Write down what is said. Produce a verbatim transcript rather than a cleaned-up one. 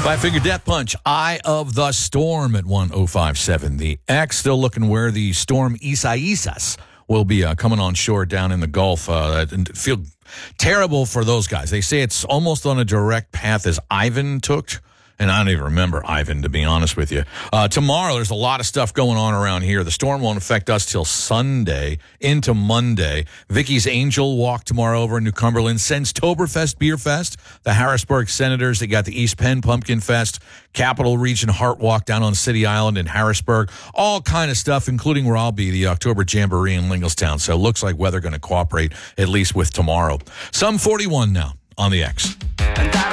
Five Finger Death Punch, Eye of the Storm at one oh five seven. The X still looking where the storm Isaias will be uh, coming on shore down in the Gulf. Uh, and feel terrible for those guys. They say it's almost on a direct path as Ivan took. And I don't even remember Ivan, to be honest with you. Uh, tomorrow, there's a lot of stuff going on around here. The storm won't affect us till Sunday into Monday. Vicky's Angel Walk tomorrow over in New Cumberland. Senstoberfest Beer Fest. The Harrisburg Senators. They got the East Penn Pumpkin Fest. Capital Region Heart Walk down on City Island in Harrisburg. All kind of stuff, including where I'll be, the October Jamboree in Lingelstown. So it looks like weather going to cooperate, at least with tomorrow. Some forty-one now on the X.